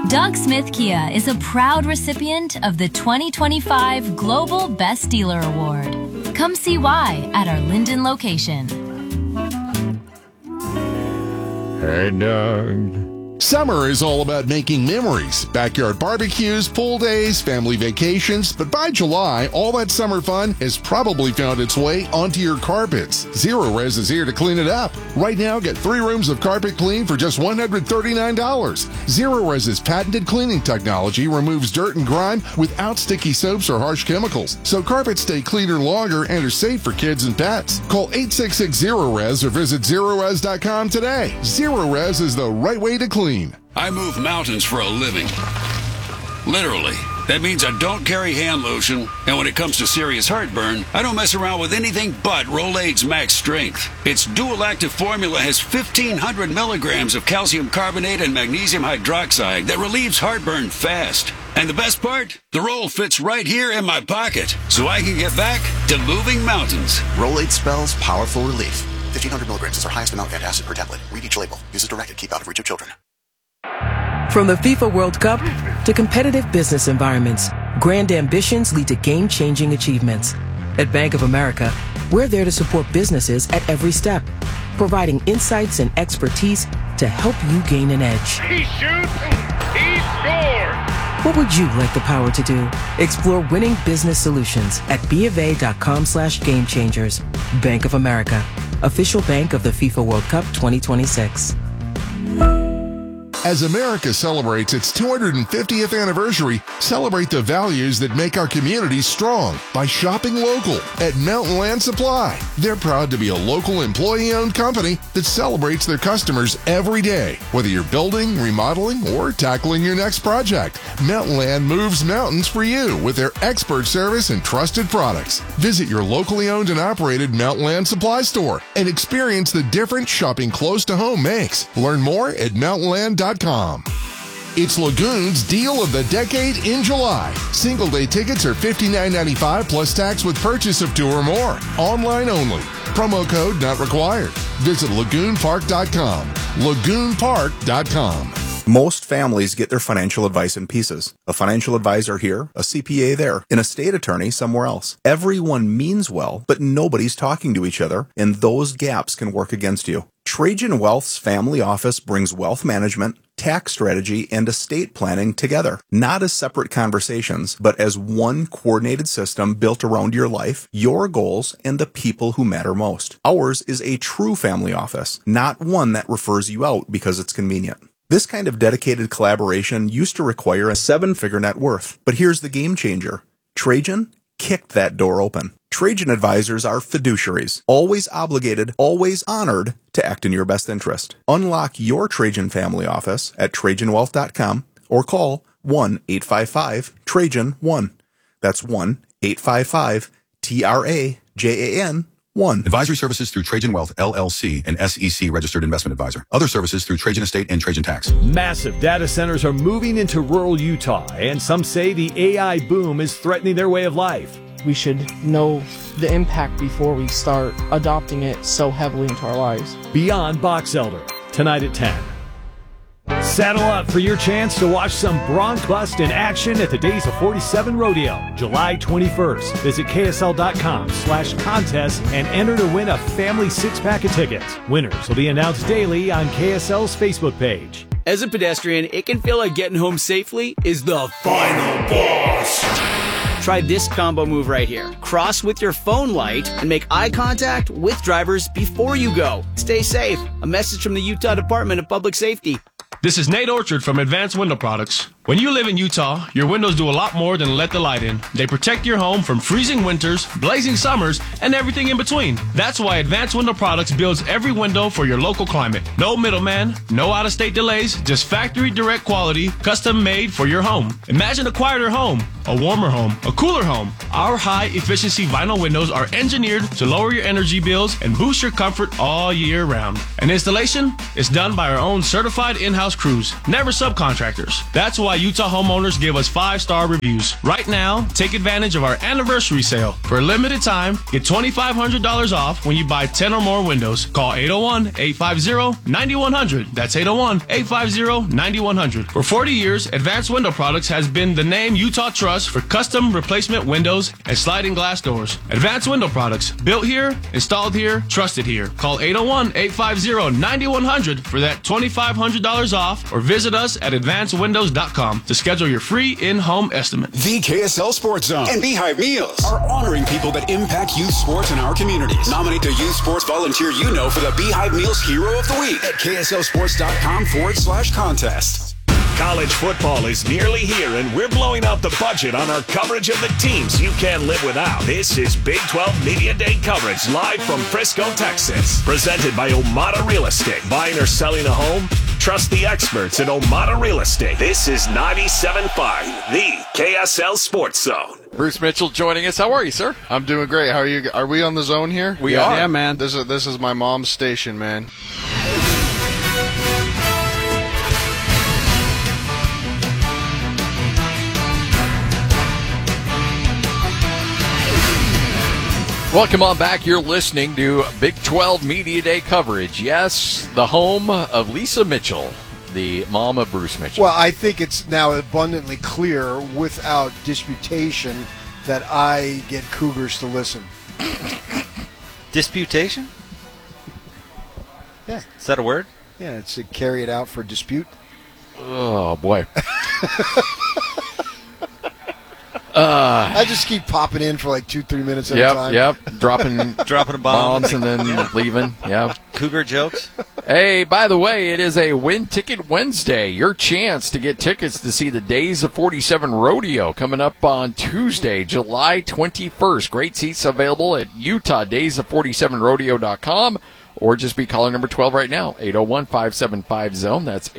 Doug Smith Kia is a proud recipient of the 2025 Global Best Dealer Award. Come see why at our Linden location. Hey, Doug. Summer is all about making memories. Backyard barbecues, pool days, family vacations. But by July, all that summer fun has probably found its way onto your carpets. Zero Res is here to clean it up. Right now, get 3 rooms of carpet clean for just $139. Zero Res's patented cleaning technology removes dirt and grime without sticky soaps or harsh chemicals. So carpets stay cleaner longer and are safe for kids and pets. Call 866-ZERO-RES or visit ZeroRes.com today. Zero Res is the right way to clean. I move mountains for a living. Literally. That means I don't carry hand lotion, and when it comes to serious heartburn, I don't mess around with anything but Rolaids Max Strength. Its dual active formula has 1,500 milligrams of calcium carbonate and magnesium hydroxide that relieves heartburn fast. And the best part? The roll fits right here in my pocket, so I can get back to moving mountains. Rolaids spells powerful relief. 1,500 milligrams is our highest amount of antacid per tablet. Read each label. Use as directed. Keep out of reach of children. From the FIFA World Cup to competitive business environments, grand ambitions lead to game-changing achievements. At Bank of America, we're there to support businesses at every step, providing insights and expertise to help you gain an edge. He shoots, he scores! What would you like the power to do? Explore winning business solutions at BofA.com/gamechangers. Bank of America, official bank of the FIFA World Cup 2026. As America celebrates its 250th anniversary, celebrate the values that make our communities strong by shopping local at Mountain Land Supply. They're proud to be a local employee-owned company that celebrates their customers every day. Whether you're building, remodeling, or tackling your next project, Mountain Land moves mountains for you with their expert service and trusted products. Visit your locally owned and operated Mountain Land Supply store and experience the difference shopping close to home makes. Learn more at mountainland.com. It's Lagoon's Deal of the Decade in July. Single-day tickets are $59.95 plus tax with purchase of 2 or more. Online only. Promo code not required. Visit lagoonpark.com. lagoonpark.com. Most families get their financial advice in pieces. A financial advisor here, a CPA there, an estate attorney somewhere else. Everyone means well, but nobody's talking to each other, and those gaps can work against you. Trajan Wealth's family office brings wealth management, tax strategy, and estate planning together, not as separate conversations, but as one coordinated system built around your life, your goals, and the people who matter most. Ours is a true family office, not one that refers you out because it's convenient. This kind of dedicated collaboration used to require a 7-figure net worth, but here's the game changer. Trajan kicked that door open. Trajan advisors are fiduciaries, always obligated, always honored to act in your best interest. Unlock your Trajan family office at TrajanWealth.com or call 1-855-TRAJAN-1. That's 1-855-TRAJAN-1. Advisory services through Trajan Wealth, LLC, an SEC registered investment advisor. Other services through Trajan Estate and Trajan Tax. Massive data centers are moving into rural Utah, and some say the AI boom is threatening their way of life. We should know the impact before we start adopting it so heavily into our lives. Beyond Box Elder, tonight at 10. Saddle up for your chance to watch some Bronc Bust in action at the Days of 47 Rodeo, July 21st. Visit KSL.com/contest and enter to win a family 6-pack of tickets. Winners will be announced daily on KSL's Facebook page. As a pedestrian, it can feel like getting home safely is the final boss. Try this combo move right here. Cross with your phone light and make eye contact with drivers before you go. Stay safe. A message from the Utah Department of Public Safety. This is Nate Orchard from Advanced Window Products. When you live in Utah, your windows do a lot more than let the light in. They protect your home from freezing winters, blazing summers, and everything in between. That's why Advanced Window Products builds every window for your local climate. No middleman, no out-of-state delays, just factory direct quality, custom made for your home. Imagine a quieter home, a warmer home, a cooler home. Our high-efficiency vinyl windows are engineered to lower your energy bills and boost your comfort all year round. And installation is done by our own certified in-house crews, never subcontractors. That's why Utah homeowners give us 5-star reviews. Right now, take advantage of our anniversary sale. For a limited time, get $2,500 off when you buy 10 or more windows. Call 801-850-9100. That's 801-850-9100. For 40 years, Advanced Window Products has been the name Utah trusts for custom replacement windows and sliding glass doors. Advanced Window Products, built here, installed here, trusted here. Call 801-850-9100 for that $2,500 off, or visit us at advancedwindows.com to schedule your free in-home estimate. The KSL Sports Zone and Beehive Meals are honoring people that impact youth sports in our communities. Nominate the youth sports volunteer you know for the Beehive Meals Hero of the Week at KSLSports.com/contest. College football is nearly here, and we're blowing out the budget on our coverage of the teams you can't live without. This is Big 12 Media Day coverage live from Frisco, Texas. Presented by Omada Real Estate. Buying or selling a home? Trust the experts at Omada Real Estate. This is 97.5, the KSL Sports Zone. Bruce Mitchell joining us. How are you, sir? I'm doing great. How are you? Are we on the zone here? We are. Yeah, man. This is my mom's station, man. Welcome on back. You're listening to Big 12 Media Day coverage. Yes, the home of Lisa Mitchell, the mom of Bruce Mitchell. Well, I think it's now abundantly clear, without disputation, that I get Cougars to listen. Disputation? Yeah. Is that a word? Yeah, it's a carry it out for dispute. Oh, boy. I just keep popping in for like 2-3 minutes at a time. Yep, dropping bombs and then leaving. Yep. Cougar jokes. Hey, by the way, it is a Win Ticket Wednesday. Your chance to get tickets to see the Days of 47 Rodeo coming up on Tuesday, July 21st. Great seats available at UtahDaysOf47Rodeo.com, or just be caller number 12 right now, 801-575-ZONE. That's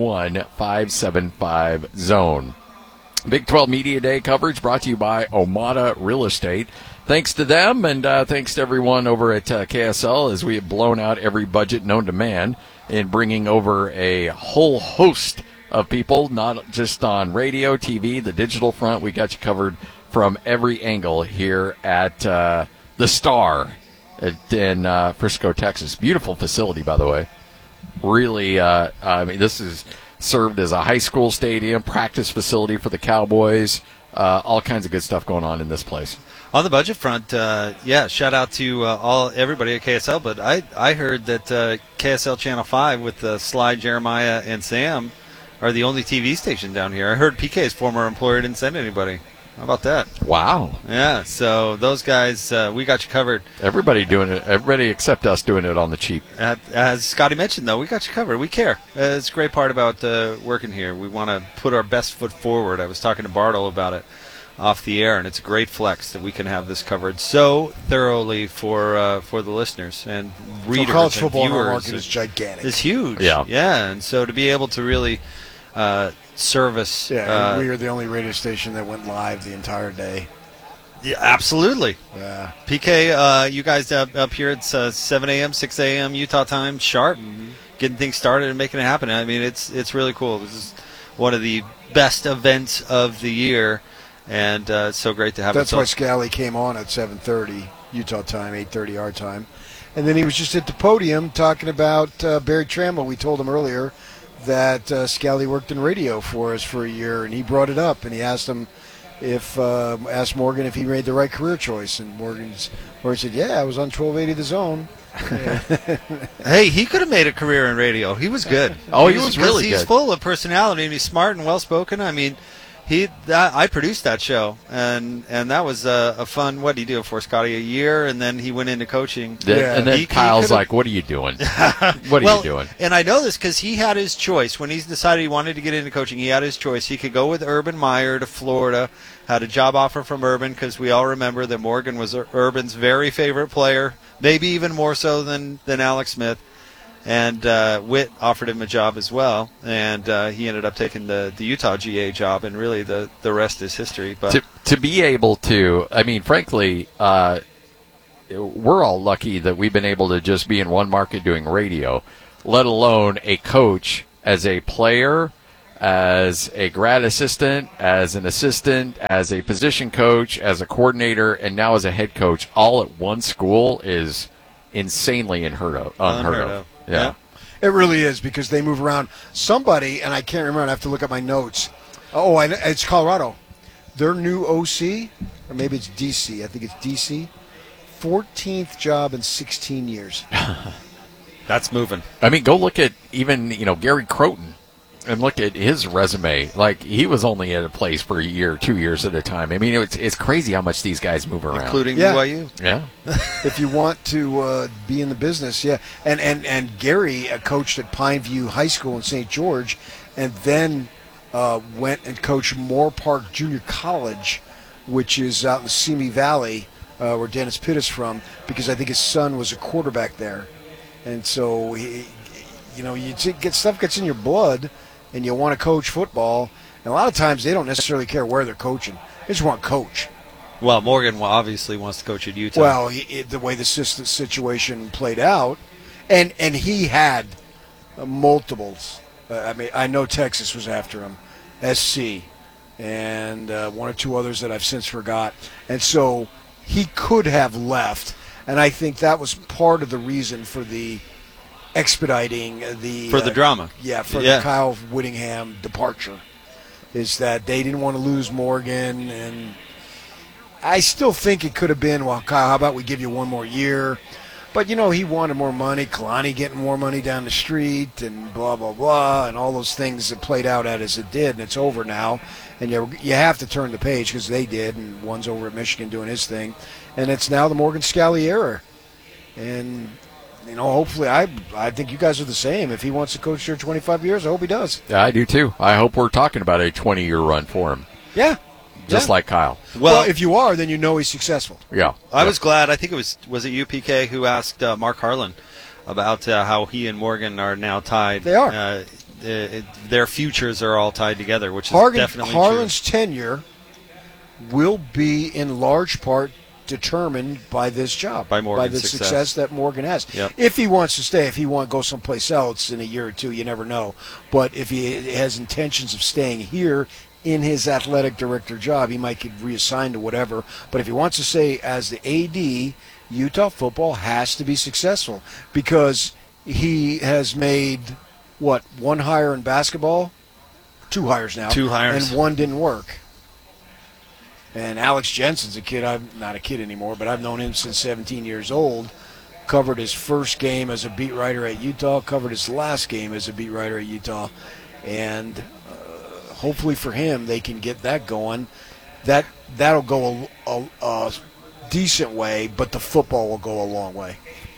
801-575-ZONE. Big 12 Media Day coverage brought to you by Omada Real Estate. Thanks to them, and thanks to everyone over at KSL, as we have blown out every budget known to man in bringing over a whole host of people, not just on radio, TV, the digital front. We got you covered from every angle here at the Star in Frisco, Texas. Beautiful facility, by the way. Really, I mean, this is served as a high school stadium, practice facility for the Cowboys, all kinds of good stuff going on in this place. On the budget front, shout out to everybody at KSL, but I heard that KSL Channel 5 with Sly, Jeremiah, and Sam are the only TV station down here. I heard PK's former employer didn't send anybody. How about that? Wow. Yeah, so those guys, we got you covered. Everybody doing it. Everybody except us doing it on the cheap. As Scotty mentioned, though, we got you covered. We care. It's a great part about working here. We want to put our best foot forward. I was talking to Bartle about it off the air, and it's a great flex that we can have this covered so thoroughly for the listeners and readers. So college football and viewers market is gigantic. It's huge. Yeah. Yeah, and so to be able to really service. Yeah, we are the only radio station that went live the entire day. Yeah, absolutely. Yeah. PK, you guys up here, it's 7 a.m., 6 a.m. Utah time, sharp, getting things started and making it happen. I mean, it's really cool. This is one of the best events of the year, and it's so great to have That's it. why Scally came on at 7:30 Utah time, 8:30 our time. And then he was just at the podium talking about Barry Trammell. We told him earlier that Scally worked in radio for us for a year, and he brought it up, and he asked him asked Morgan if he made the right career choice, and Morgan said, yeah, I was on 1280 The Zone. Hey, he could have made a career in radio. He was good. Oh, he was really He's good. full of personality, and he's smart and well-spoken. I mean, I produced that show, and that was a fun. What did he do for Scotty? A year, and then he went into coaching. And then Kyle's like, "What are you doing? What are you doing?" And I know this because he had his choice when he decided he wanted to get into coaching. He had his choice. He could go with Urban Meyer to Florida. Had a job offer from Urban because we all remember that Morgan was Urban's very favorite player, maybe even more so than Alex Smith. And Witt offered him a job as well, and he ended up taking the Utah GA job, and really the rest is history. But to be able to, I mean, frankly, we're all lucky that we've been able to just be in one market doing radio, let alone a coach as a player, as a grad assistant, as an assistant, as a position coach, as a coordinator, and now as a head coach, all at one school is insanely unheard of. Yeah. It really is, because they move around. Somebody, and I can't remember, I have to look at my notes. Oh, it's Colorado. Their new OC, or maybe it's DC, I think it's DC, 14th job in 16 years. That's moving. I mean, go look at even, Gary Croton and look at his resume. Like, he was only at a place for a year, 2 years at a time. I mean, it's crazy how much these guys move around. Including BYU. Yeah. If you want to be in the business, yeah. And Gary coached at Pineview High School in St. George, and then went and coached Moore Park Junior College, which is out in the Simi Valley, where Dennis Pitt is from, because I think his son was a quarterback there. And so, stuff gets in your blood, and you want to coach football. And a lot of times they don't necessarily care where they're coaching. They just want to coach. Well, Morgan obviously wants to coach at Utah. Well, the way the situation played out, and he had multiples. I know Texas was after him, SC, and one or two others that I've since forgot. And so he could have left, and I think that was part of the reason for the expediting the drama. The Kyle Whittingham departure, is that they didn't want to lose Morgan, and I still think it could have been, well, Kyle, how about we give you one more year? But, he wanted more money, Kalani getting more money down the street, and blah, blah, blah, and all those things that played out as it did, and it's over now. And you have to turn the page, because they did, and one's over at Michigan doing his thing. And it's now the Morgan Scalley era. And, hopefully, I think you guys are the same. If he wants to coach here 25 years, I hope he does. Yeah, I do too. I hope we're talking about a 20-year run for him. Yeah. Just like Kyle. Well, if you are, then he's successful. Yeah. I was glad. I think it was it UPK who asked Mark Harlan about how he and Morgan are now tied. They are. Their futures are all tied together, which is definitely Harlan's true. tenure will be in large part determined by this job, by Morgan's the success that Morgan has. Yep. If he wants to stay, if he wants to go someplace else in a year or two, you never know. But if he has intentions of staying here in his athletic director job, he might get reassigned to whatever. But if he wants to stay as the AD, Utah football has to be successful, because he has made, one hire in basketball? 2 hires now. 2 hires. And one didn't work. And Alex Jensen's a kid, I'm not a kid anymore, but I've known him since 17 years old. Covered his first game as a beat writer at Utah, covered his last game as a beat writer at Utah. And hopefully for him, they can get that going. That'll go a decent way, but the football will go a long way.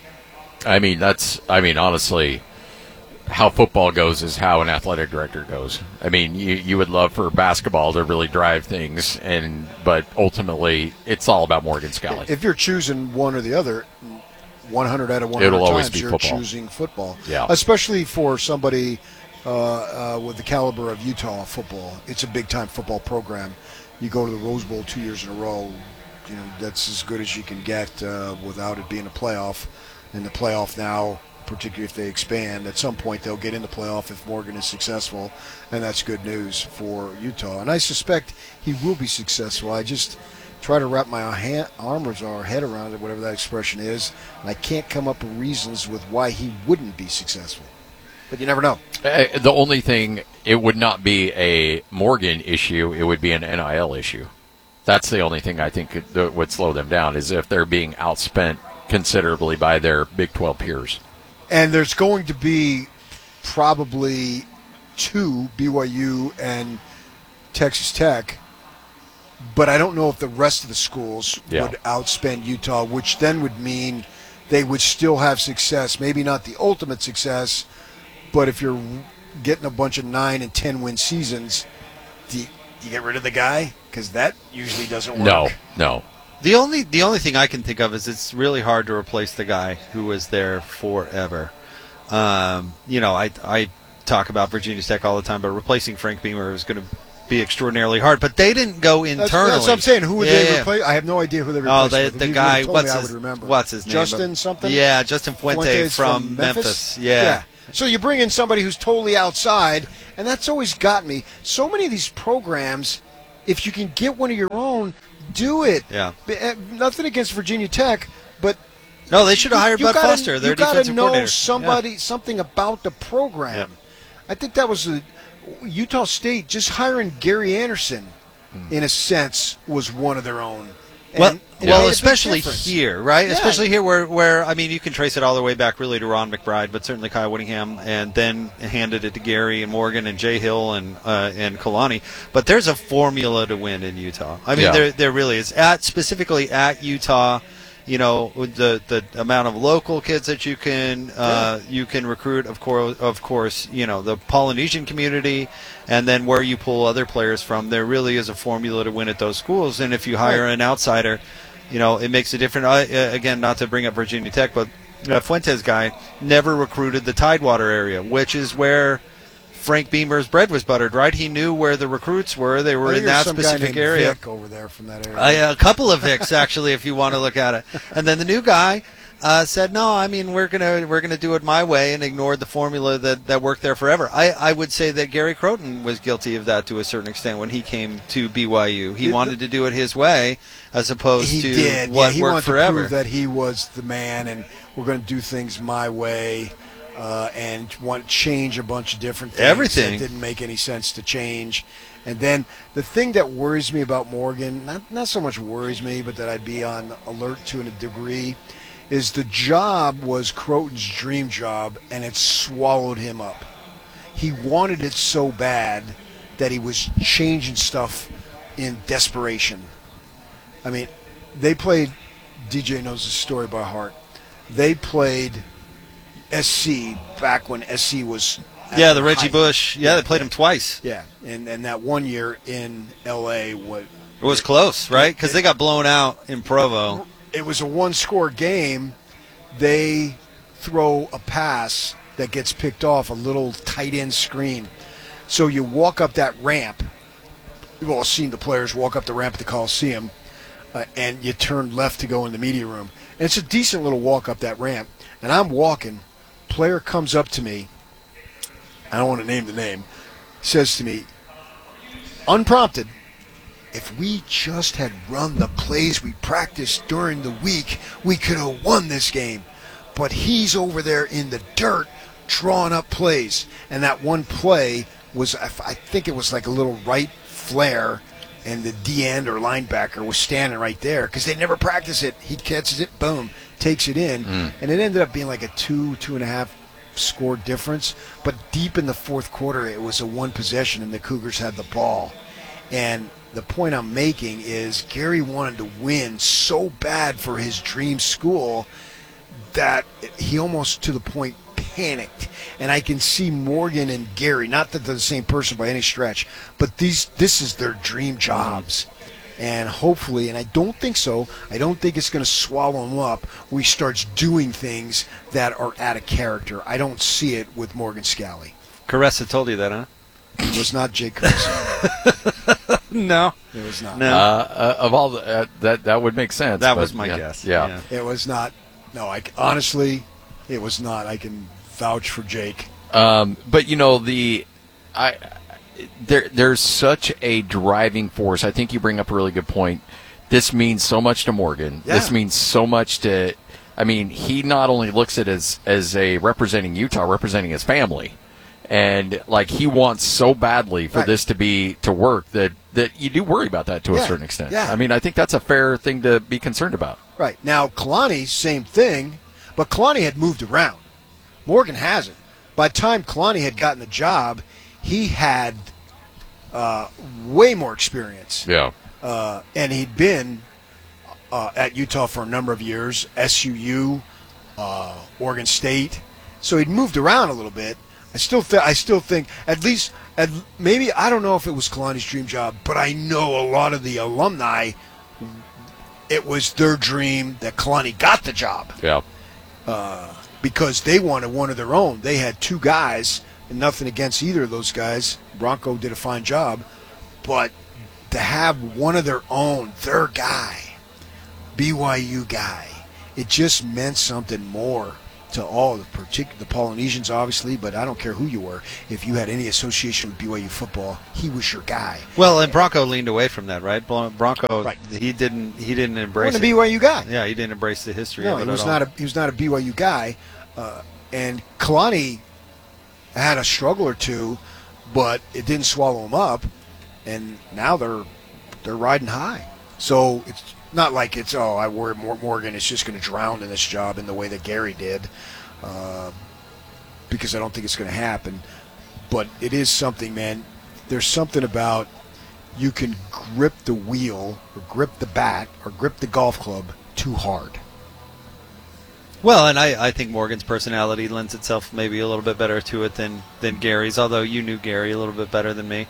Honestly, how football goes is how an athletic director goes. I mean, you would love for basketball to really drive things, but ultimately, it's all about Morgan Scalley. If you're choosing one or the other, 100 out of 100 It'll always times be you're football. Choosing football. Yeah. Especially for somebody with the caliber of Utah football. It's a big-time football program. You go to the Rose Bowl 2 years in a row, that's as good as you can get without it being a playoff. And the playoff now, particularly if they expand, at some point they'll get in the playoff if Morgan is successful, and that's good news for Utah. And I suspect he will be successful. I just try to wrap my arms or head around it, whatever that expression is, and I can't come up with reasons with why he wouldn't be successful. But you never know. The only thing, it would not be a Morgan issue, it would be an NIL issue. That's the only thing I think would slow them down, is if they're being outspent considerably by their Big 12 peers. And there's going to be probably 2, BYU and Texas Tech, but I don't know if the rest of the schools would outspend Utah, which then would mean they would still have success. Maybe not the ultimate success, but if you're getting a bunch of 9 and 10 win seasons, do you get rid of the guy? Because that usually doesn't work. No. The only thing I can think of is it's really hard to replace the guy who was there forever. I talk about Virginia Tech all the time, but replacing Frank Beamer is going to be extraordinarily hard. But they didn't go internally. That's what I'm saying. Who would they replace? I have no idea who they replaced. Oh, the guy. What's his name? What's his name? Justin something. Yeah, Justin Fuente from Memphis. Yeah. So you bring in somebody who's totally outside, and that's always got me. So many of these programs, if you can get one of your own, do it. Yeah. Nothing against Virginia Tech, but no, they should have hired Bud Foster, their defensive coordinator. You got to know something about the program. Yeah. I think that was Utah State just hiring Gary Anderson, in a sense, was one of their own. Well, especially here, right? Yeah. Especially here where, I mean, you can trace it all the way back really to Ron McBride, but certainly Kyle Whittingham, and then handed it to Gary and Morgan and Jay Hill and Kalani. But there's a formula to win in Utah. I mean, there really is. Specifically at Utah, you know, the amount of local kids that you can recruit, of course, you know, the Polynesian community, and then where you pull other players from. There really is a formula to win at those schools, and if you hire an outsider, you know, it makes a difference. Again, not to bring up Virginia Tech, but Fuentes guy never recruited the Tidewater area, which is where Frank Beamer's bread was buttered, right? He knew where the recruits were. They were in that specific area. Vic over there from that area. A couple of Vicks, actually, if you want to look at it. And then the new guy said, "No, I mean we're gonna do it my way," and ignored the formula that worked there forever. I would say that Gary Croton was guilty of that to a certain extent when he came to BYU. He wanted to do it his way as opposed to what he worked wanted forever. To prove that he was the man, and we're going to do things my way. And want to change a bunch of different things. Everything. That didn't make any sense to change. And then the thing that worries me about Morgan, not so much worries me, but that I'd be on alert to in a degree, is the job was Croton's dream job, and it swallowed him up. He wanted it so bad that he was changing stuff in desperation. I mean, they played, DJ knows the story by heart, they played SC back when SC was the Reggie Bush. Yeah, they played him twice. Yeah, and that one year in L.A. It was close, right? Because they got blown out in Provo. It was a one-score game. They throw a pass that gets picked off, a little tight end screen. So you walk up that ramp. You've all seen the players walk up the ramp at the Coliseum, and you turn left to go in the media room. And it's a decent little walk up that ramp. And I'm walking. Player comes up to me, I don't want to name the name, says to me, unprompted, if we just had run the plays we practiced during the week, we could have won this game. But he's over there in the dirt drawing up plays. And that one play was, I think it was like a little right flare, and the D-end or linebacker was standing right there because they never practice it. He catches it, boom, takes it in, and it ended up being like a 2.5 score difference. But deep in the fourth quarter, it was a one possession, and the Cougars had the ball. And the point I'm making is Gary wanted to win so bad for his dream school that he almost, to the point, panicked. And I can see Morgan and Gary, not that they're the same person by any stretch, but this is their dream jobs. And hopefully, and I don't think so, I don't think it's going to swallow him up where he starts doing things that are out of character. I don't see it with Morgan Scalley. Caressa told you that, huh? It was not Jake Caressa. No. It was not. No. Of all the, that would make sense. That was my guess. Yeah. It was not. No, honestly, it was not. I can vouch for Jake. But, you know, there's such a driving force. I think you bring up a really good point. This means so much to Morgan. Yeah. This means so much to, I mean, he not only looks at it as a representing Utah, representing his family. And, like, he wants so badly for this to work that you do worry about that to a certain extent. Yeah. I mean, I think that's a fair thing to be concerned about. Right. Now, Kalani, same thing, but Kalani had moved around. Morgan hasn't. By the time Kalani had gotten the job, he had way more experience. Yeah. And he'd been at Utah for a number of years, SUU, Oregon State. So he'd moved around a little bit. I still think at least maybe, I don't know if it was Kalani's dream job, but I know a lot of the alumni, it was their dream that Kalani got the job. Yeah. Because they wanted one of their own. They had two guys, and nothing against either of those guys. Bronco did a fine job. But to have one of their own, their guy, BYU guy, it just meant something more to all the Polynesians, obviously, but I don't care who you were. If you had any association with BYU football, he was your guy. Well, and Bronco leaned away from that, right? Bronco, right. He didn't embrace he wasn't a BYU guy. Yeah, he didn't embrace the history of it he was not a BYU guy. And Kalani had a struggle or two, but it didn't swallow him up. And now they're riding high. So it's not like it's, I worry Morgan is just going to drown in this job in the way that Gary did, because I don't think it's going to happen. But it is something, man. There's something about you can grip the wheel or grip the bat or grip the golf club too hard. Well, and I think Morgan's personality lends itself maybe a little bit better to it than Gary's, although you knew Gary a little bit better than me.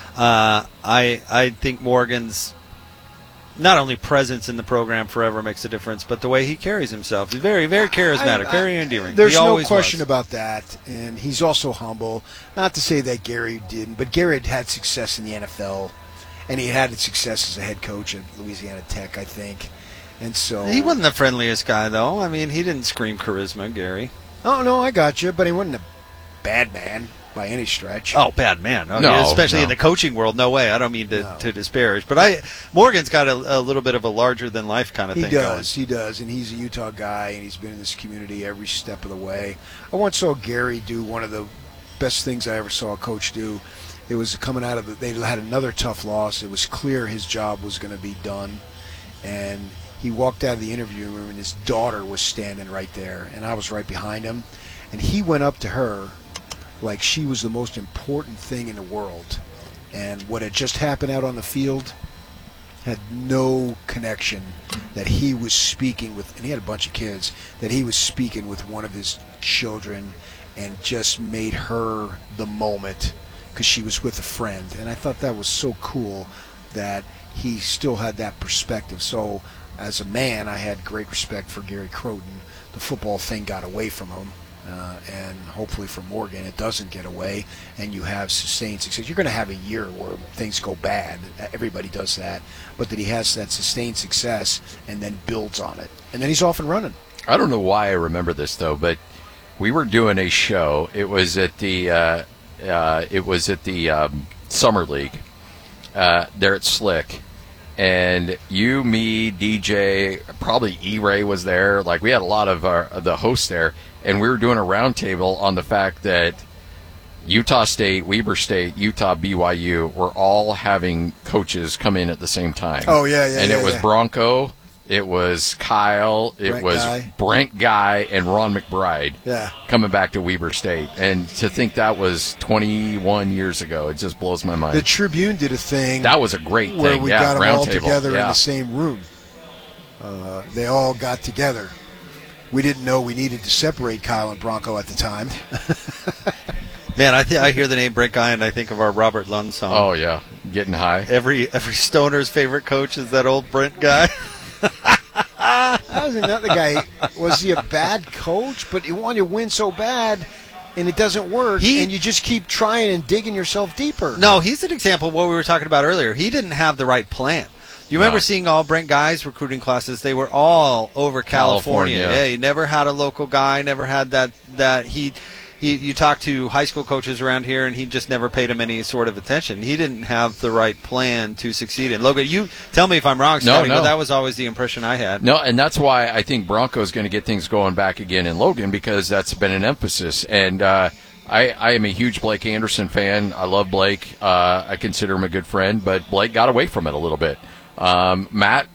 I think Morgan's not only presence in the program forever makes a difference, but the way he carries himself. He's very, very charismatic, very endearing. There's no question about that, and he's also humble. Not to say that Gary didn't, but Gary had success in the NFL, and he had success as a head coach at Louisiana Tech, I think. And so he wasn't the friendliest guy, though. I mean, he didn't scream charisma, Gary. Oh, no, I got you, but he wasn't a bad man by any stretch. Oh, bad man. Especially in the coaching world. No way. I don't mean to disparage. But Morgan's got a little bit of a larger-than-life kind of thing going. He does, and he's a Utah guy, and he's been in this community every step of the way. I once saw Gary do one of the best things I ever saw a coach do. It was coming out of they had another tough loss. It was clear his job was going to be done, and he walked out of the interview room, and his daughter was standing right there, and I was right behind him, and he went up to her like she was the most important thing in the world. And what had just happened out on the field had no connection that he was speaking with, and he had a bunch of kids, that he was speaking with one of his children and just made her the moment because she was with a friend. And I thought that was so cool that he still had that perspective. So as a man, I had great respect for Gary Crowton. The football thing got away from him. And hopefully for Morgan it doesn't get away and you have sustained success. You're going to have a year where things go bad. Everybody does that. But that he has that sustained success and then builds on it. And then he's off and running. I don't know why I remember this, though, but we were doing a show. It was at the Summer League there at Slick. And you, me, DJ, probably E-Ray was there. Like, we had a lot of the hosts there. And we were doing a roundtable on the fact that Utah State, Weber State, Utah, BYU were all having coaches come in at the same time. Oh, yeah. And it was Bronco, it was Kyle, it was Brent Guy, and Ron McBride coming back to Weber State. And to think that was 21 years ago, it just blows my mind. The Tribune did a thing. That was a great thing. Where we got them all together in the same room. They all got together. We didn't know we needed to separate Kyle and Bronco at the time. Man, I hear the name Brent Guy and I think of our Robert Lund song. Oh, yeah. Getting high. Every stoner's favorite coach is that old Brent Guy. That was another guy. Was he a bad coach? But he wanted to win so bad, and it doesn't work, and you just keep trying and digging yourself deeper. No, he's an example of what we were talking about earlier. He didn't have the right plan. You remember seeing all Brent Guy's recruiting classes? They were all over California. Yeah, he never had a local guy, never had that you talk to high school coaches around here, and he just never paid him any sort of attention. He didn't have the right plan to succeed in. Logan, you tell me if I'm wrong, Scotty, but that was always the impression I had. No, and that's why I think Bronco's going to get things going back again in Logan, because that's been an emphasis. And I am a huge Blake Anderson fan. I love Blake. I consider him a good friend, but Blake got away from it a little bit. Matt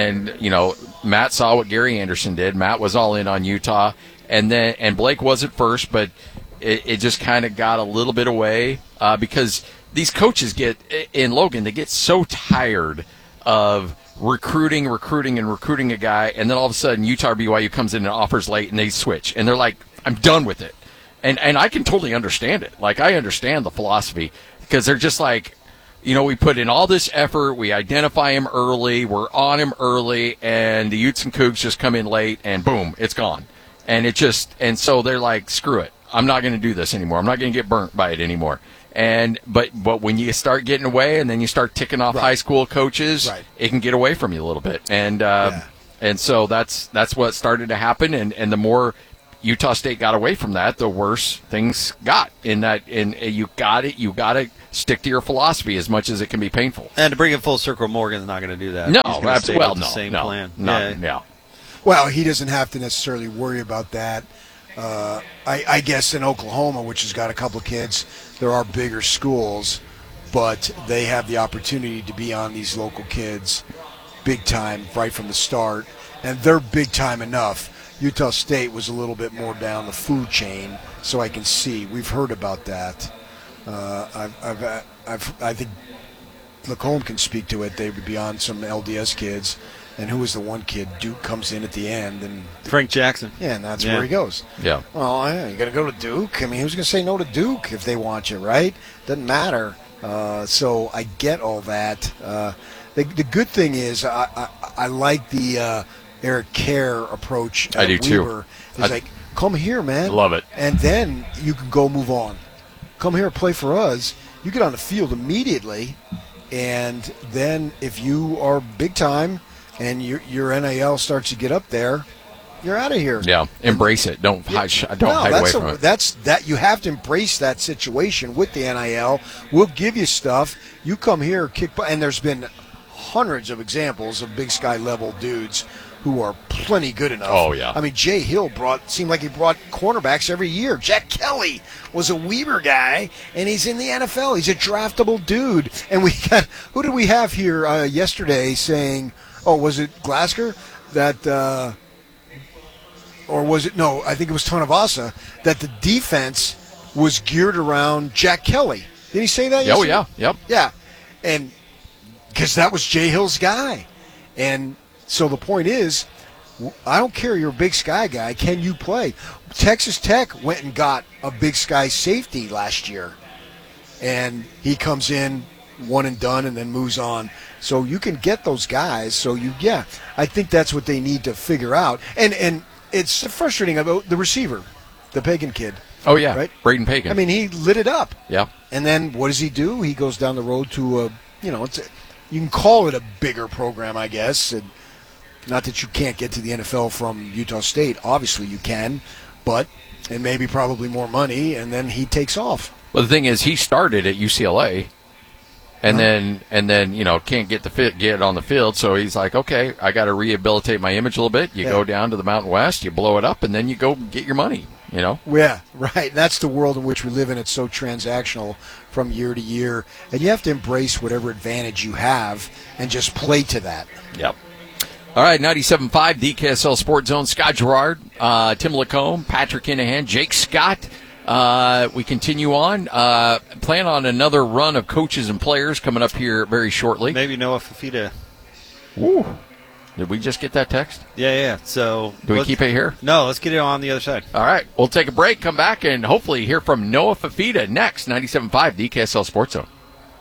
saw what Gary Anderson did. Matt was all in on Utah, and Blake was at first, but it just kind of got a little bit away because these coaches in Logan, they get so tired of recruiting a guy, and then all of a sudden Utah or BYU comes in and offers late, and they switch, and they're like, I'm done with it. And I can totally understand it. Like, I understand the philosophy, because they're just like, we put in all this effort, we identify him early, we're on him early, and the Utes and Cougs just come in late, and boom, it's gone. And so they're like, screw it. I'm not going to do this anymore. I'm not going to get burnt by it anymore. But when you start getting away, and then you start ticking off high school coaches, it can get away from you a little bit. And so that's what started to happen. And the more Utah State got away from that, the worse things got. In that, you got to stick to your philosophy as much as it can be painful. And to bring it full circle, Morgan's not going to do that. No, He's gonna stay with the same no, plan. No. Well, he doesn't have to necessarily worry about that. I guess in Oklahoma, which has got a couple of kids, there are bigger schools, but they have the opportunity to be on these local kids big time right from the start, and they're big time enough. Utah State was a little bit more down the food chain, so I can see. We've heard about that. I think Lacombe can speak to it. They would be on some LDS kids. And who was the one kid? Duke comes in at the end, and Frank Jackson. Yeah, and that's where he goes. Yeah. Well, yeah, you got to go to Duke. I mean, who's going to say no to Duke if they want you, right? Doesn't matter. So I get all that. The good thing is I like the Eric Kerr approach. I do Weber. too. It's like, come here, man. Love it. And then you can go move on. Come here, play for us. You get on the field immediately, and then if you are big time and your NIL starts to get up there, you're out of here. Yeah, embrace it. Don't hide away from it. That's that. You have to embrace that situation with the NIL. We'll give you stuff. You come here, kick butt. And there's been hundreds of examples of Big Sky level dudes who are plenty good enough. Oh, yeah. I mean, Jay Hill seemed like he brought cornerbacks every year. Jack Kelly was a Weaver guy, and he's in the NFL. He's a draftable dude. And we got, who did we have here yesterday saying, oh, was it Glasgow? That, or was it, no, I think it was Tonavasa, that the defense was geared around Jack Kelly. Did he say that yesterday? Oh, yeah. Yep. Yeah. And because that was Jay Hill's guy. And so the point is, I don't care, you're a Big Sky guy. Can you play? Texas Tech went and got a Big Sky safety last year. And he comes in, one and done, and then moves on. So you can get those guys. So I think that's what they need to figure out. And it's frustrating about the receiver, the Pagan kid. Oh, yeah. Right? Braden Pagan. I mean, he lit it up. Yeah. And then what does he do? He goes down the road to you can call it a bigger program, I guess. And not that you can't get to the NFL from Utah State. Obviously you can, but and maybe probably more money, and then he takes off. Well, the thing is, he started at UCLA, and then can't get on the field, so he's like, okay, I got to rehabilitate my image a little bit. You go down to the Mountain West, you blow it up, and then you go get your money. Yeah, right. That's the world in which we live in. It's so transactional from year to year, and you have to embrace whatever advantage you have and just play to that. Yep. All right, 97.5, the KSL Sports Zone. Scott Gerard, Tim Lacombe, Patrick Kinahan, Jake Scott. We continue on. Plan on another run of coaches and players coming up here very shortly. Maybe Noah Fafita. Woo. Did we just get that text? Yeah. So do we keep it here? No, let's get it on the other side. All right. We'll take a break, come back, and hopefully hear from Noah Fafita next. 97.5, the KSL Sports Zone.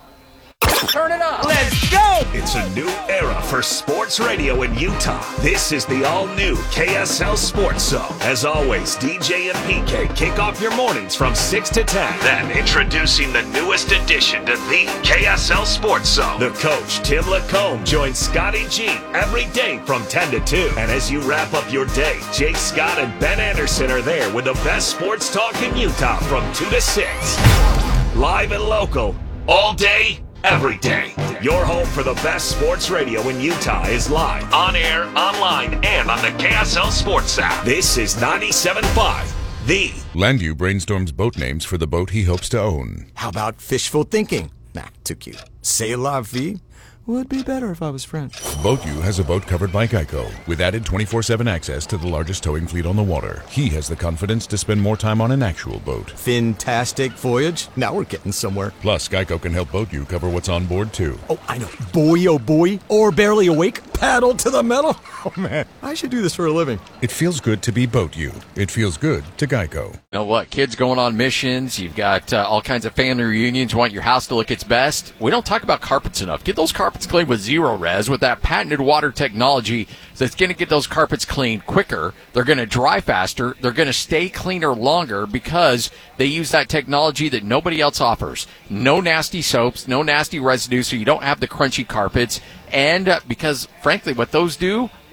Turn it up. Let's go. It's a new era for sports radio in Utah. This is the all-new KSL Sports Zone. As always, DJ and PK kick off your mornings from 6 to 10. Then introducing the newest addition to the KSL Sports Zone. The coach, Tim Lacombe, joins Scotty G every day from 10 to 2. And as you wrap up your day, Jake Scott and Ben Anderson are there with the best sports talk in Utah from 2 to 6. Live and local, all day, every day. Your home for the best sports radio in Utah is live, on air, online, and on the KSL Sports app. This is 97.5, the Landview brainstorms boat names for the boat he hopes to own. How about fishful thinking? Nah, too cute. C'est la vie? Would be better if I was French. BoatU has a boat covered by Geico, with added 24/7 access to the largest towing fleet on the water. He has the confidence to spend more time on an actual boat. Fantastic voyage. Now we're getting somewhere. Plus, Geico can help BoatU cover what's on board, too. Oh, I know. Boy, oh boy. Or barely awake. Paddle to the metal. Oh, man. I should do this for a living. It feels good to be BoatU. It feels good to Geico. You know what? Kids going on missions. You've got all kinds of family reunions. You want your house to look its best. We don't talk about carpets enough. Get those carpets cleaned with Zero Res, with that patented water technology that's going to get those carpets cleaned quicker. They're going to dry faster. They're going to stay cleaner longer because they use that technology that nobody else offers. No nasty soaps, no nasty residue, so you don't have the crunchy carpets. And because, frankly, what those do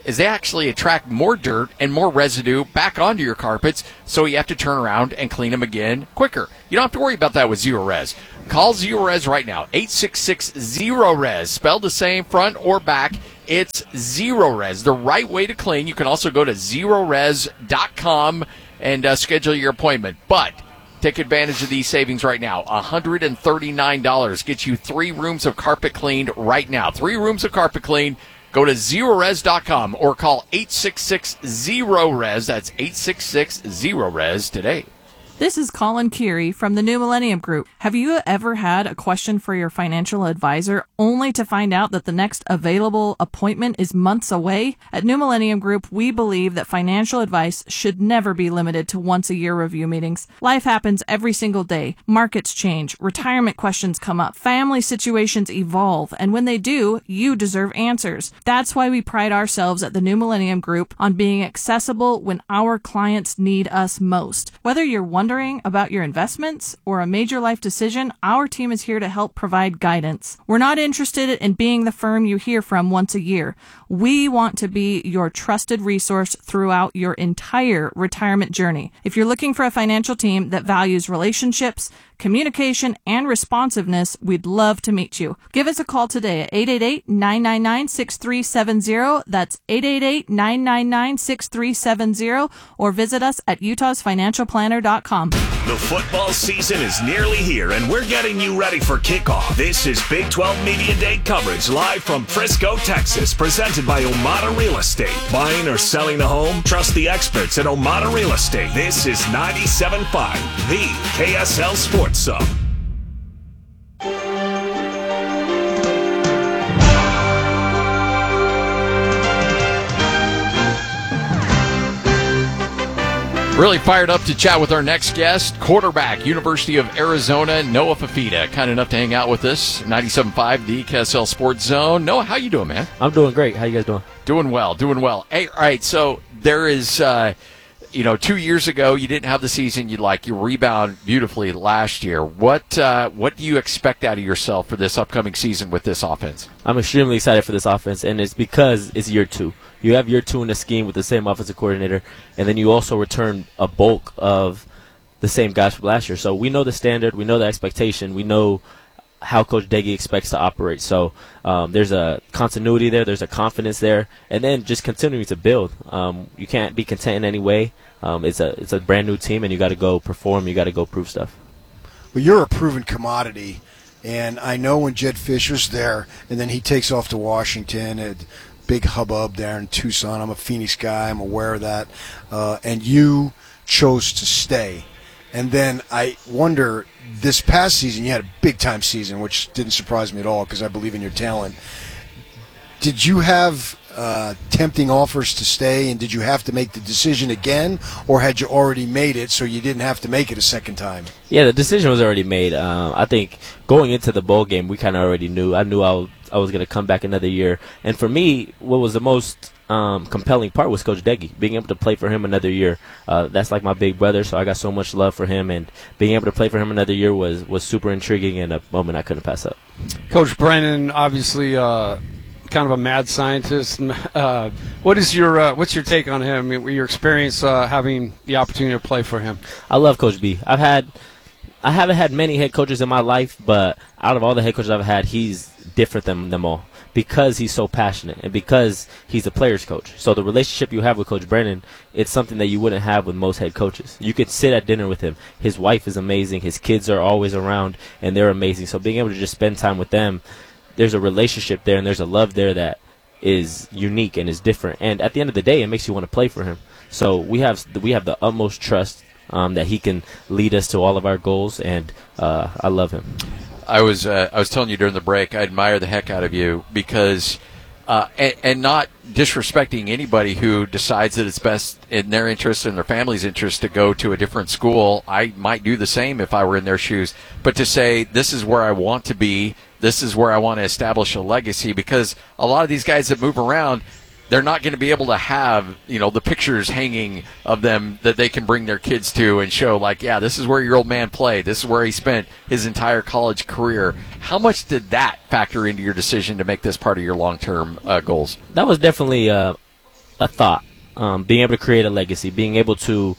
is they actually attract more dirt and more residue back onto your carpets, so you have to turn around and clean them again quicker. You don't have to worry about that with Zerorez. Call Zerorez right now, 866-ZERO-RES, spelled the same front or back. It's Zerorez, the right way to clean. You can also go to zerorez.com and schedule your appointment. But take advantage of these savings right now. $139 gets you 3 rooms of carpet cleaned right now. 3 rooms of carpet cleaned. Go to zerorez.com or call 866-ZERO-RES. That's 866-ZERO-RES today. This is Colin Keary from the New Millennium Group. Have you ever had a question for your financial advisor only to find out that the next available appointment is months away? At New Millennium Group, we believe that financial advice should never be limited to once-a-year review meetings. Life happens every single day. Markets change, retirement questions come up, family situations evolve, and when they do, you deserve answers. That's why we pride ourselves at the New Millennium Group on being accessible when our clients need us most. Whether you're wondering about your investments or a major life decision, our team is here to help provide guidance. We're not interested in being the firm you hear from once a year. We want to be your trusted resource throughout your entire retirement journey. If you're looking for a financial team that values relationships, communication, and responsiveness, we'd love to meet you. Give us a call today at 888-999-6370. That's 888-999-6370, or visit us at utahsfinancialplanner.com. The football season is nearly here, and we're getting you ready for kickoff. This is Big 12 Media Day coverage live from Frisco, Texas, presented by Omada Real Estate. Buying or selling a home? Trust the experts at Omada Real Estate. This is 97.5, the KSL Sports Zone. Really fired up to chat with our next guest, quarterback, University of Arizona, Noah Fifita. Kind enough to hang out with us, 97.5, the KSL Sports Zone. Noah, how you doing, man? I'm doing great. How you guys doing? Doing well, doing well. Hey, all right, so there is, 2 years ago, you didn't have the season you rebound beautifully last year. What do you expect out of yourself for this upcoming season with this offense? I'm extremely excited for this offense, and it's because it's year 2. You have year 2 in the scheme with the same offensive coordinator, and then you also return a bulk of the same guys from last year. So we know the standard, we know the expectation, we know how Coach Deggy expects to operate. So there's a continuity there, there's a confidence there, and then just continuing to build. You can't be content in any way. It's a brand new team, and you got to go perform, you got to go prove stuff. Well, you're a proven commodity, and I know when Jed Fisher's there, and then he takes off to Washington, and big hubbub there in Tucson. I'm a Phoenix guy. I'm aware of that. And you chose to stay. And then I wonder, this past season, you had a big-time season, which didn't surprise me at all because I believe in your talent. Did you have tempting offers to stay, and did you have to make the decision again, or had you already made it so you didn't have to make it a second time? Yeah, the decision was already made. I think going into the bowl game, we kind of already knew. I knew I was going to come back another year. And for me, what was the most compelling part was Coach Deggy, being able to play for him another year. That's like my big brother, so I got so much love for him, and being able to play for him another year was super intriguing and a moment I couldn't pass up. Coach Brennan, obviously kind of a mad scientist. What's your take on him? I mean, your experience having the opportunity to play for him? I love Coach B. I haven't had many head coaches in my life, but out of all the head coaches I've had, he's different than them all because he's so passionate and because he's a player's coach. So the relationship you have with Coach Brennan, it's something that you wouldn't have with most head coaches. You could sit at dinner with him. His wife is amazing. His kids are always around, and they're amazing. So being able to just spend time with them, there's a relationship there and there's a love there that is unique and is different. And at the end of the day, it makes you want to play for him. So we have the utmost trust that he can lead us to all of our goals, and I love him. I was telling you during the break, I admire the heck out of you because, and not disrespecting anybody who decides that it's best in their interest and their family's interest to go to a different school. I might do the same if I were in their shoes. But to say, this is where I want to be, this is where I want to establish a legacy, because a lot of these guys that move around, they're not going to be able to have, the pictures hanging of them that they can bring their kids to and show, like, yeah, this is where your old man played. This is where he spent his entire college career. How much did that factor into your decision to make this part of your long-term goals? That was definitely a thought, being able to create a legacy, being able to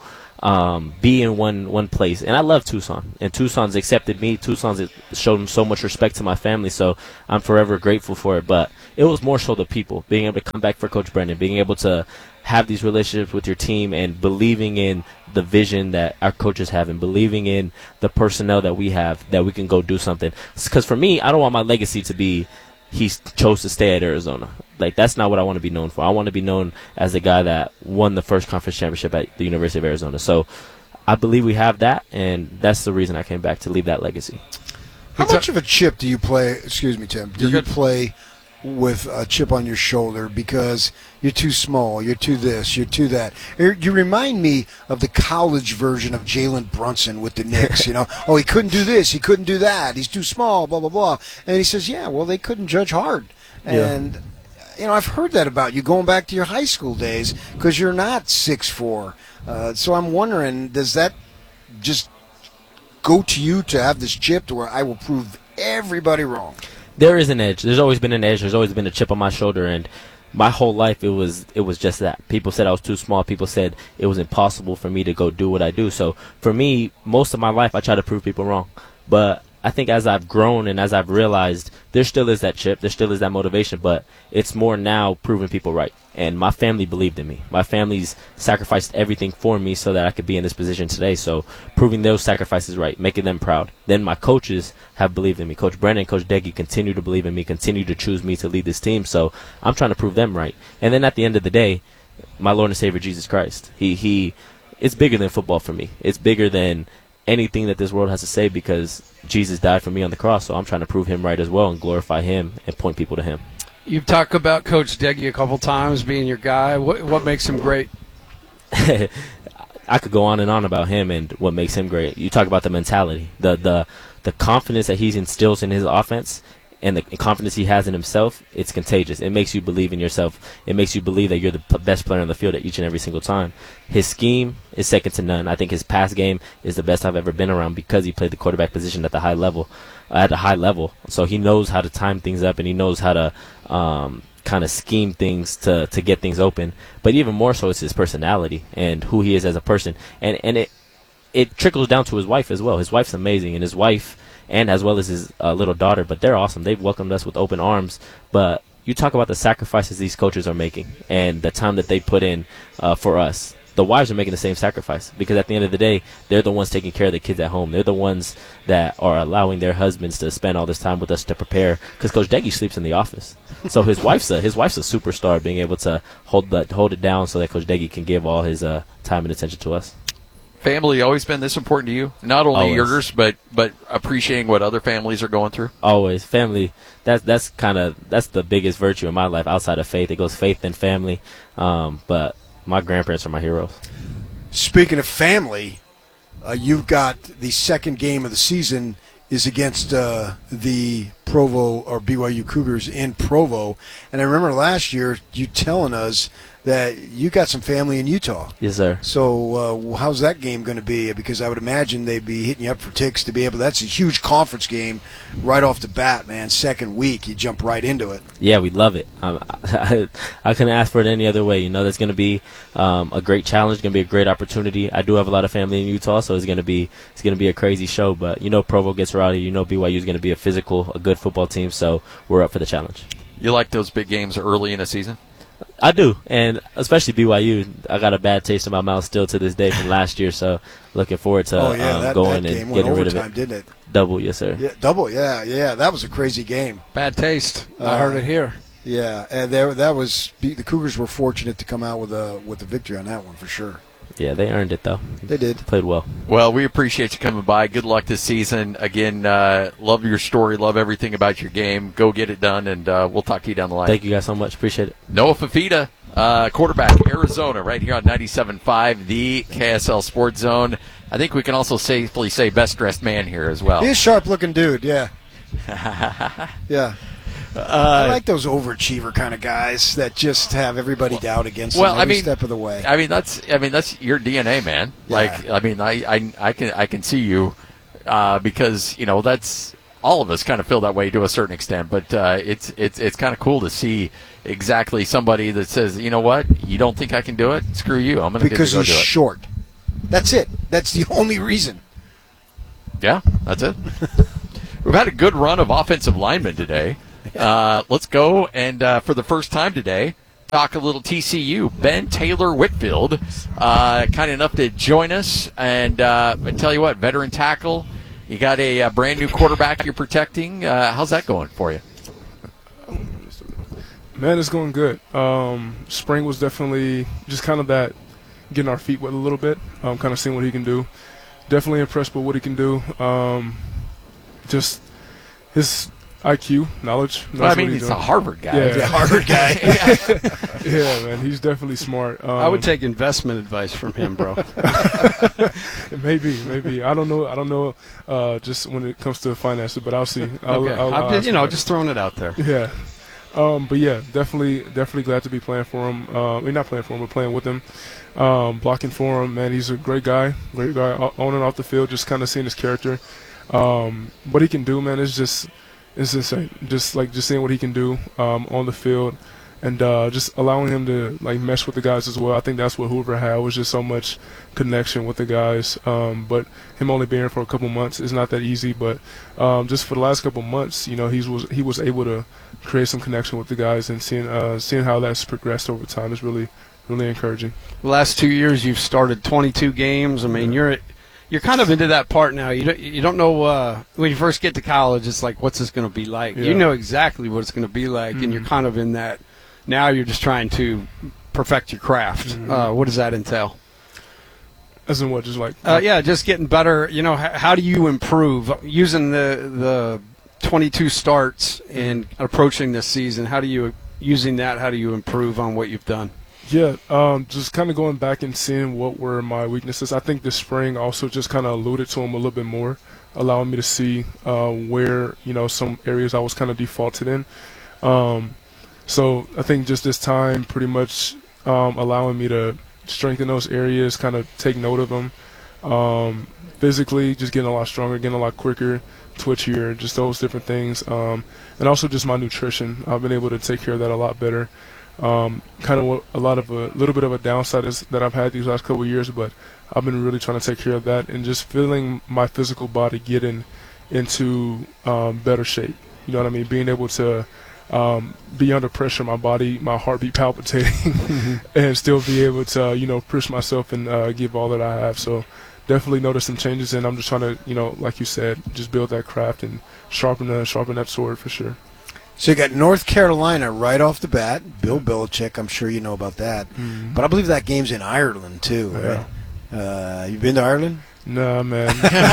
be in one place. And I love Tucson, and Tucson's accepted me. Tucson's shown so much respect to my family, so I'm forever grateful for it. But it was more so the people, being able to come back for Coach Brendan, being able to have these relationships with your team and believing in the vision that our coaches have and believing in the personnel that we have, that we can go do something. Because for me, I don't want my legacy to be he chose to stay at Arizona. Like, that's not what I want to be known for. I want to be known as the guy that won the first conference championship at the University of Arizona. So I believe we have that, and that's the reason I came back, to leave that legacy. How much of a chip do you play, excuse me, Tim, do you play with a chip on your shoulder because you're too small, you're too this, you're too that? You remind me of the college version of Jalen Brunson with the Knicks, you know. Oh, he couldn't do this, he couldn't do that, he's too small, blah, blah, blah. And he says, yeah, well, they couldn't judge hard. And, you know, I've heard that about you going back to your high school days because you're not 6'4". So I'm wondering, does that just go to you to have this chip to where I will prove everybody wrong? There is an edge. There's always been an edge. There's always been a chip on my shoulder, and my whole life it was just that. People said I was too small. People said it was impossible for me to go do what I do. So for me, most of my life I try to prove people wrong. But I think as I've grown and as I've realized, there still is that chip, there still is that motivation, but it's more now proving people right. And my family believed in me. My family's sacrificed everything for me so that I could be in this position today. So proving those sacrifices right, making them proud. Then my coaches have believed in me. Coach Brennan, Coach Deggy continue to believe in me, continue to choose me to lead this team. So I'm trying to prove them right. And then at the end of the day, my Lord and Savior Jesus Christ, he it's bigger than football for me. It's bigger than anything that this world has to say, because Jesus died for me on the cross, so I'm trying to prove him right as well and glorify him and point people to him. You've talked about Coach Deggy a couple times being your guy. What makes him great? I could go on and on about him and what makes him great. You talk about the mentality, the confidence that he instills in his offense, and the confidence he has in himself. It's contagious. It makes you believe in yourself. It makes you believe that you're the best player on the field at each and every single time. His scheme is second to none. I think his pass game is the best I've ever been around because he played the quarterback position at the high level. So he knows how to time things up, and he knows how to kind of scheme things to get things open. But even more so, it's his personality and who he is as a person. And it trickles down to his wife as well. His wife's amazing, and his wife, and as well as his little daughter, but they're awesome. They've welcomed us with open arms. But you talk about the sacrifices these coaches are making and the time that they put in for us. The wives are making the same sacrifice, because at the end of the day, they're the ones taking care of the kids at home. They're the ones that are allowing their husbands to spend all this time with us to prepare, because Coach Deggy sleeps in the office. So his wife's a superstar, being able to hold it down so that Coach Deggy can give all his time and attention to us. Family always been this important to you? Not only Always. yours, but appreciating what other families are going through? Always. Family, that's the biggest virtue in my life outside of faith. It goes faith and family. But my grandparents are my heroes. Speaking of family, you've got the second game of the season is against the Provo or BYU Cougars in Provo. And I remember last year you telling us that you got some family in Utah. Yes, sir. So how's that game going to be? Because I would imagine they'd be hitting you up for ticks to be able. That's a huge conference game right off the bat, man. Second week, you jump right into it. Yeah, we love it. I couldn't ask for it any other way. You know, that's going to be a great challenge. Going to be a great opportunity. I do have a lot of family in Utah, so it's going to be a crazy show. But you know, Provo gets rowdy. You know, BYU is going to be a good football team. So we're up for the challenge. You like those big games early in a season? I do, and especially BYU. I got a bad taste in my mouth still to this day from last year, so looking forward to going and getting rid of it. Didn't it? Double, yes, sir. Yeah, double, yeah. That was a crazy game. Bad taste. I heard it here. Yeah, and the Cougars were fortunate to come out with a victory on that one for sure. Yeah, they earned it, though. They did. Played well. Well, we appreciate you coming by. Good luck this season. Again, love your story. Love everything about your game. Go get it done, and we'll talk to you down the line. Thank you guys so much. Appreciate it. Noah Fifita, quarterback, Arizona, right here on 97.5, the KSL Sports Zone. I think we can also safely say best-dressed man here as well. He's a sharp-looking dude, yeah. Yeah. I like those overachiever kind of guys that just have everybody down against them every step of the way. I mean that's your DNA, man. Yeah. Like I mean I can see you because you know that's all of us kind of feel that way to a certain extent, but it's kind of cool to see exactly somebody that says, you know what, you don't think I can do it? Screw you, I'm going to because go he's do it. short. That's it. That's the only reason. Yeah, that's it. We've had a good run of offensive linemen today. Let's go and for the first time today, talk a little TCU. Ben Taylor Whitfield, kind enough to join us, and I tell you what, veteran tackle. You got a brand new quarterback you're protecting. How's that going for you? Man, it's going good. Spring was definitely just kind of that, getting our feet wet a little bit, kind of seeing what he can do. Definitely impressed with what he can do. Just his IQ, knowledge. Well, I mean, he's a Harvard guy. Yeah. He's a Harvard guy. Yeah, man, he's definitely smart. I would take investment advice from him, bro. Maybe. I don't know. Just when it comes to finances, but I'll see. I'm just throwing it out there. Yeah. But yeah, definitely glad to be playing for him. Not playing for him, but playing with him, blocking for him. Man, he's a great guy on and off the field. Just kind of seeing his character, what he can do, man. It's insane. Just seeing what he can do on the field, and just allowing him to like mesh with the guys as well. I think that's what Hoover had, was just so much connection with the guys. But him only being here for a couple months is not that easy. But just for the last couple months, he was able to create some connection with the guys, and seeing how that's progressed over time is really encouraging. The last 2 years, you've started 22 games. I mean, you're kind of into that part now. You don't know when you first get to college. It's like, what's this going to be like? Yeah. You know exactly what it's going to be like, and you're kind of in that. Now you're just trying to perfect your craft. What does that entail? As in what? Just like just getting better. How do you improve using the 22 starts and approaching this season? How do you improve on what you've done? Yeah, just kind of going back and seeing what were my weaknesses. I think this spring also just kind of alluded to them a little bit more, allowing me to see where, some areas I was kind of defaulted in. So I think just this time pretty much allowing me to strengthen those areas, kind of take note of them. Physically, just getting a lot stronger, getting a lot quicker, twitchier, just those different things. And also just my nutrition. I've been able to take care of that a lot better. Kind of a little bit of a downside is that I've had these last couple of years, but I've been really trying to take care of that and just feeling my physical body getting into better shape. You know what I mean? Being able to be under pressure, my heartbeat palpitating, and still be able to, push myself and give all that I have. So definitely noticed some changes, and I'm just trying to, like you said, just build that craft and sharpen that sword for sure. So you got North Carolina right off the bat. Bill Belichick, I'm sure you know about that. Mm-hmm. But I believe that game's in Ireland too, right? You been to Ireland? Nah, man.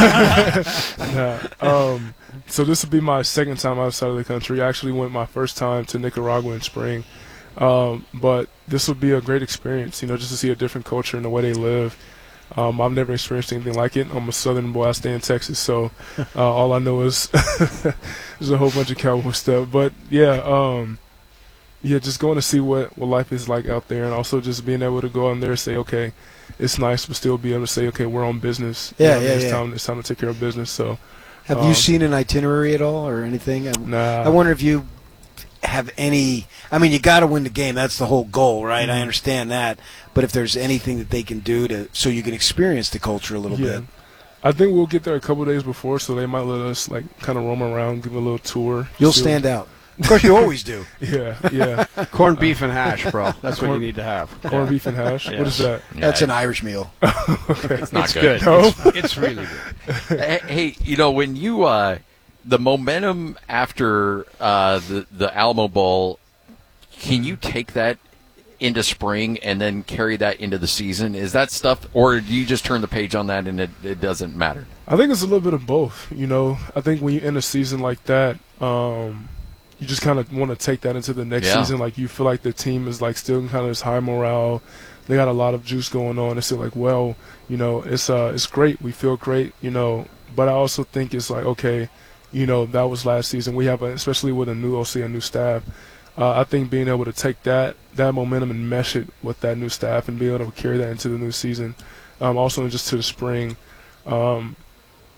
Nah. So this will be my second time outside of the country. I actually went my first time to Nicaragua in spring. But this will be a great experience, just to see a different culture and the way they live. I've never experienced anything like it. I'm a Southern boy. I stay in Texas, so all I know is there's a whole bunch of cowboy stuff. But yeah, just going to see what life is like out there, and also just being able to go out there and say, okay, it's nice, but still be able to say, okay, we're on business. It's time to take care of business. So, have you seen an itinerary at all or anything? Nah. I wonder if you have any. I mean, you got to win the game. That's the whole goal, right? Mm-hmm. I understand that. But if there's anything that they can do so you can experience the culture a little bit. I think we'll get there a couple of days before, so they might let us kind of roam around, give a little tour. You'll stand out. Of course, you always do. Yeah. Corned beef and hash, bro. That's what you need to have. Corned beef and hash? Yeah. What is that? That's an Irish meal. Okay. It's not good. No? It's really good. Hey, when you the momentum after the Alamo Bowl, can you take that into spring and then carry that into the season? Is that stuff, or do you just turn the page on that and it doesn't matter? I think it's a little bit of both. I think when you end a season like that, you just kind of want to take that into the next season. Like, you feel like the team is still kind of this high morale. They got a lot of juice going on. It's still it's great. We feel great, But I also think it's okay, that was last season. We have, especially with a new OC, a new staff. I think being able to take that momentum and mesh it with that new staff and be able to carry that into the new season, also just to the spring,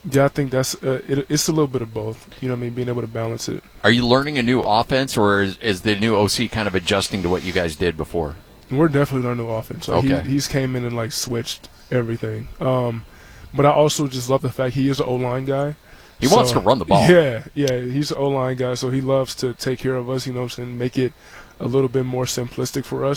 Yeah, I think that's it's a little bit of both. You know what I mean? Being able to balance it. Are you learning a new offense, or is the new OC kind of adjusting to what you guys did before? We're definitely learning new offense. Like Okay. He's came in and like switched everything. But I also just love the fact he is an O-line guy. He wants to run the ball. Yeah, he's an O-line guy, so he loves to take care of us, you know what I'm saying, make it a little bit more simplistic for us.